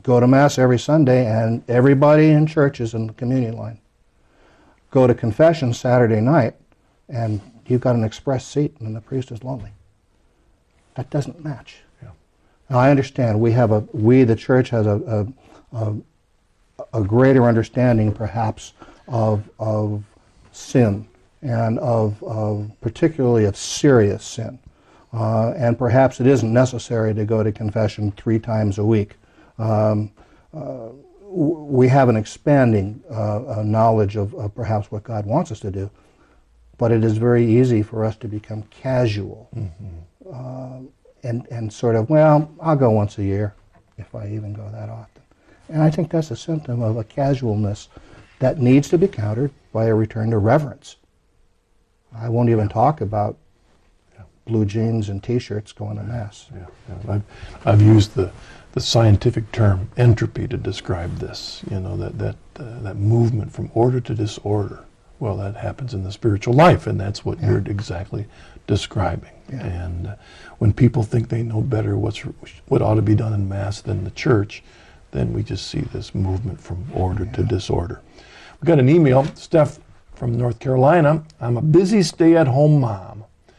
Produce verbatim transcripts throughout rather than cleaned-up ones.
go to Mass every Sunday, and everybody in church is in the communion line. Go to confession Saturday night, and you've got an express seat, and the priest is lonely. That doesn't match. Yeah. Now, I understand we have a we the church has a a, a, a greater understanding, perhaps, of of sin and of of particularly of serious sin, uh, and perhaps it isn't necessary to go to confession three times a week. Um, uh, we have an expanding uh, uh, knowledge of, of perhaps what God wants us to do, but it is very easy for us to become casual. Mm-hmm. uh, and, and sort of, well, I'll go once a year, if I even go that often. And I think that's a symptom of a casualness that needs to be countered by a return to reverence. I won't even talk about yeah. blue jeans and T-shirts going to Mass. Yeah, yeah. I've, I've used the the scientific term entropy to describe this, you know, that that uh, that movement from order to disorder. Well, that happens in the spiritual life, and that's what yeah. you're exactly describing. Yeah. And uh, when people think they know better what's what ought to be done in Mass than the church, then we just see this movement from order yeah. to disorder. We got an email, Steph from North Carolina. I'm a busy stay-at-home mom.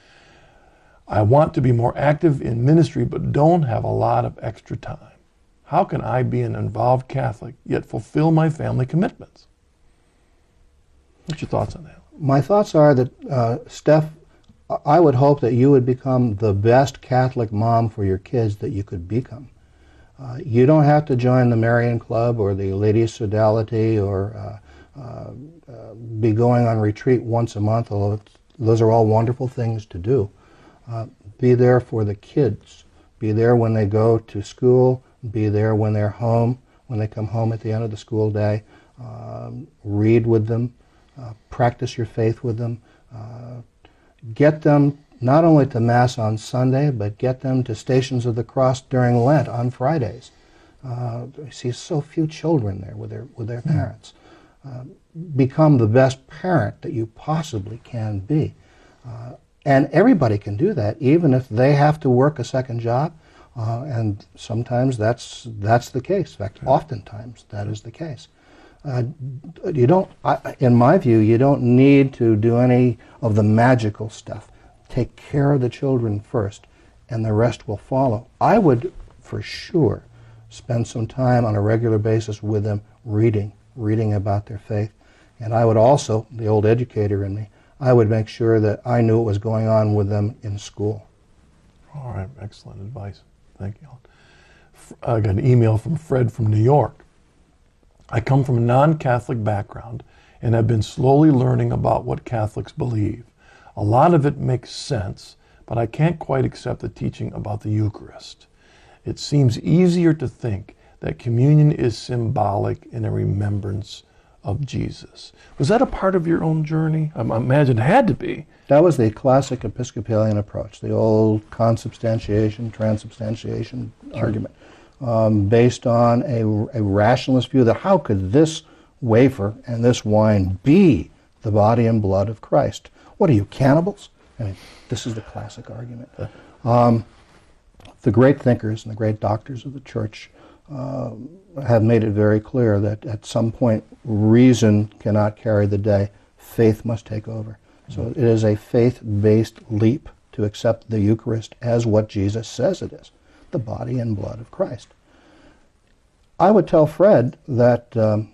I want to be more active in ministry, but don't have a lot of extra time. How can I be an involved Catholic, yet fulfill my family commitments? What's your thoughts on that? My thoughts are that, uh, Steph, I would hope that you would become the best Catholic mom for your kids that you could become. Uh, you don't have to join the Marian Club or the Ladies' Sodality or uh, uh, uh, be going on retreat once a month, although it's, those are all wonderful things to do. Uh, be there for the kids. Be there when they go to school. Be there when they're home, when they come home at the end of the school day. Um, read with them. Uh, practice your faith with them. Uh, get them not only to Mass on Sunday, but get them to Stations of the Cross during Lent on Fridays. Uh, I see so few children there with their, with their parents. Uh, become the best parent that you possibly can be. Uh, And everybody can do that, even if they have to work a second job, uh, and sometimes that's that's the case. In fact, oftentimes that is the case. Uh, you don't, I, in my view, you don't need to do any of the magical stuff. Take care of the children first, and the rest will follow. I would, for sure, spend some time on a regular basis with them, reading, reading about their faith, and I would also, the old educator in me, I would make sure that I knew what was going on with them in school. All right, excellent advice. Thank you. I got an email from Fred from New York. I come from a non-Catholic background and have been slowly learning about what Catholics believe. A lot of it makes sense, but I can't quite accept the teaching about the Eucharist. It seems easier to think that communion is symbolic in a remembrance of Jesus. Was that a part of your own journey? I imagine it had to be. That was the classic Episcopalian approach, the old consubstantiation, transubstantiation sure. argument, um, based on a, a rationalist view that how could this wafer and this wine be the body and blood of Christ? What are you, cannibals? I mean, this is the classic argument. Um, the great thinkers and the great doctors of the Church Uh, have made it very clear that at some point reason cannot carry the day. Faith must take over. Mm-hmm. So it is a faith-based leap to accept the Eucharist as what Jesus says it is, the body and blood of Christ. I would tell Fred that um,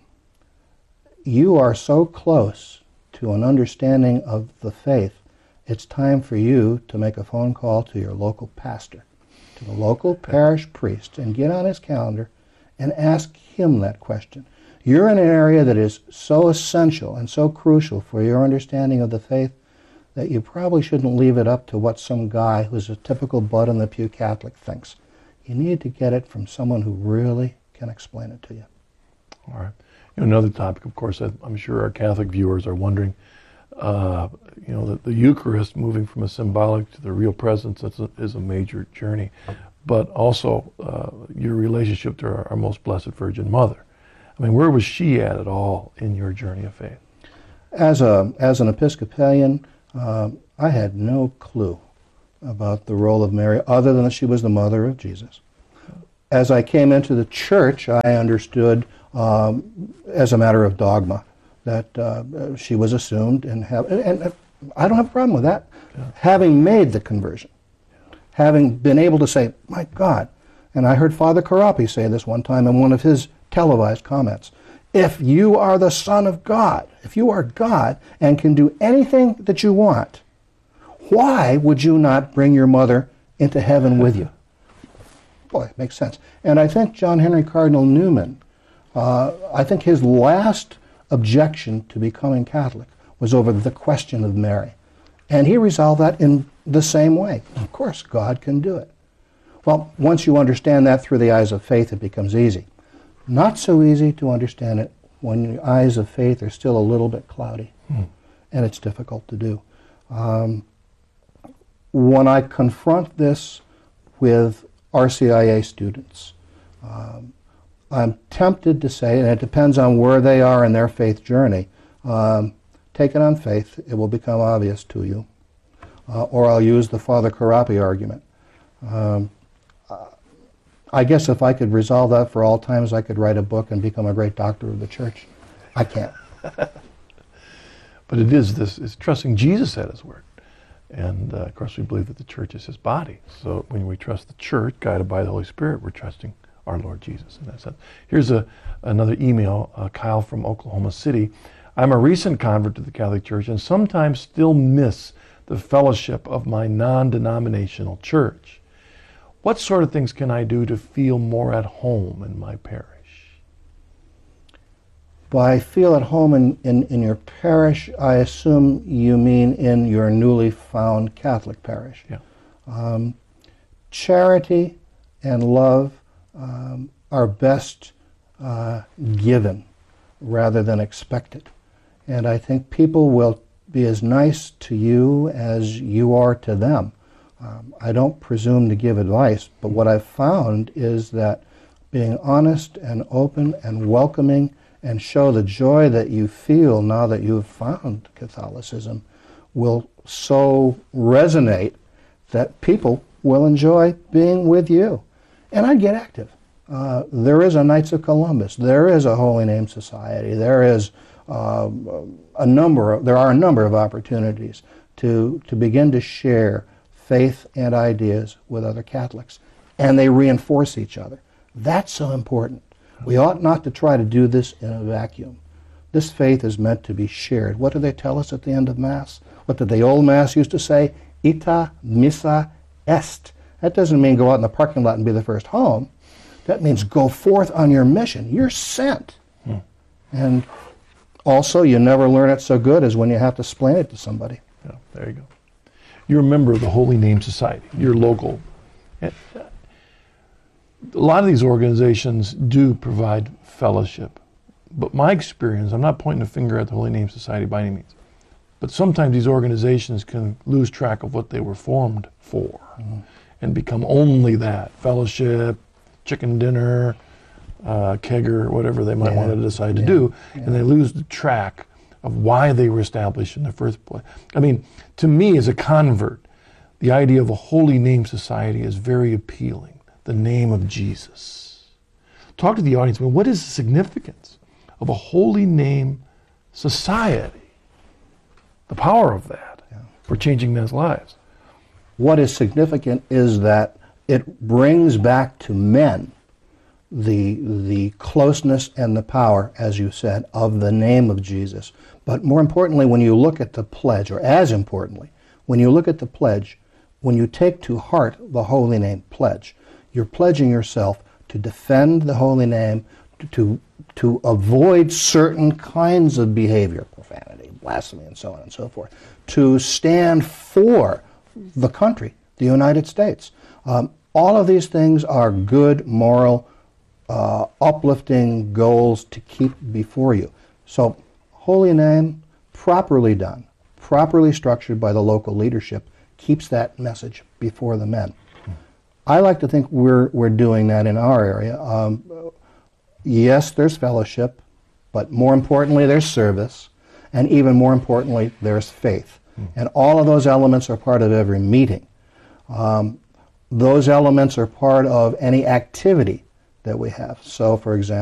you are so close to an understanding of the faith, it's time for you to make a phone call to your local pastor, to the local parish priest, and get on his calendar and ask him that question. You're in an area that is so essential and so crucial for your understanding of the faith that you probably shouldn't leave it up to what some guy who's a typical butt in the pew Catholic thinks. You need to get it from someone who really can explain it to you. All right. You know, another topic, of course, I'm sure our Catholic viewers are wondering, uh, you know, the, the Eucharist moving from a symbolic to the real presence that's a, is a major journey, but also uh, your relationship to our, our most blessed Virgin Mother. I mean, where was she at at all in your journey of faith? As a as an Episcopalian, uh, I had no clue about the role of Mary, other than that she was the mother of Jesus. as I came into the church, I understood um, as a matter of dogma that uh, she was assumed, and, have, and, and I don't have a problem with that. Yeah. Having made the conversion, having been able to say, my God, and I heard Father Karapi say this one time in one of his televised comments, if you are the Son of God, if you are God and can do anything that you want, why would you not bring your mother into heaven with you? Boy, it makes sense. And I think John Henry Cardinal Newman, uh, I think his last objection to becoming Catholic was over the question of Mary. And he resolved that in the same way. Of course, God can do it. Well, once you understand that through the eyes of faith, it becomes easy. Not so easy to understand it when your eyes of faith are still a little bit cloudy, hmm. and it's difficult to do. Um, when I confront this with R C I A students, um, I'm tempted to say, and it depends on where they are in their faith journey, um, take it on faith, it will become obvious to you. Uh, or I'll use the Father Karapi argument. Um, I guess if I could resolve that for all times, I could write a book and become a great doctor of the church. I can't. But it is this, it's trusting Jesus at his word. And uh, of course we believe that the church is his body. So when we trust the church, guided by the Holy Spirit, we're trusting our Lord Jesus in that sense. Here's a, another email, uh, Kyle from Oklahoma City. I'm a recent convert to the Catholic Church and sometimes still miss the fellowship of my non-denominational church. What sort of things can I do to feel more at home in my parish? By feel at home in, in, in your parish, I assume you mean in your newly found Catholic parish. Yeah. Um, charity and love um, are best uh, given rather than expected. And I think people will be as nice to you as you are to them. Um, I don't presume to give advice, but what I've found is that being honest and open and welcoming and show the joy that you feel now that you've found Catholicism will so resonate that people will enjoy being with you. And I'd get active. Uh, there is a Knights of Columbus. There is a Holy Name Society. There is uh, a number of, there are a number of opportunities to, to begin to share faith and ideas with other Catholics, and they reinforce each other. That's so important. We ought not to try to do this in a vacuum. This faith is meant to be shared. What do they tell us at the end of Mass? What did the old Mass used to say? Ita missa est. That doesn't mean go out in the parking lot and be the first home. That means go forth on your mission. You're sent. Hmm. And also, you never learn it so good as when you have to explain it to somebody. Yeah, there you go. You're a member of the Holy Name Society. You're local. And a lot of these organizations do provide fellowship. But my experience, I'm not pointing a finger at the Holy Name Society by any means, but sometimes these organizations can lose track of what they were formed for mm-hmm. and become only that, fellowship, chicken dinner, uh, kegger, whatever they might yeah. want to decide to yeah. do, yeah. and they lose the track of why they were established in the first place. I mean, to me as a convert, the idea of a Holy Name Society is very appealing. The name of Jesus. Talk to the audience. I mean, what is the significance of a Holy Name Society? The power of that yeah. for changing men's lives. What is significant is that it brings back to men the the closeness and the power, as you said, of the name of Jesus. But more importantly, when you look at the pledge, or as importantly, when you look at the pledge, when you take to heart the Holy Name pledge, you're pledging yourself to defend the Holy Name, to, to, to avoid certain kinds of behavior, profanity, blasphemy, and so on and so forth, to stand for the country, the United States. Um, all of these things are good, moral, uh, uplifting goals to keep before you. So, Holy Name, properly done, properly structured by the local leadership, keeps that message before the men. I like to think we're we're doing that in our area. Um, yes, there's fellowship, but more importantly, there's service, and even more importantly, there's faith. Mm. And all of those elements are part of every meeting. Um, those elements are part of any activity that we have. So, for example,